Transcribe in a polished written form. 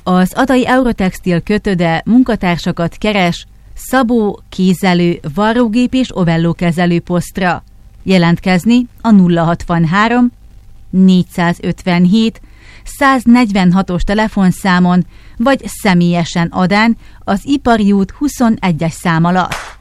Az Adai Eurotextil kötöde munkatársakat keres szabó, kézelő, varrógép és ovellókezelő posztra. Jelentkezni a 063 457 146-os telefonszámon, vagy személyesen Adán az Ipari út 21-es szám alatt.